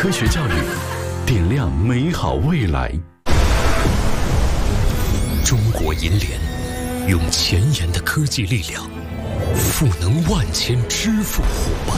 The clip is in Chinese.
科学教育，点亮美好未来。中国银联用前沿的科技力量，赋能万千支付伙伴。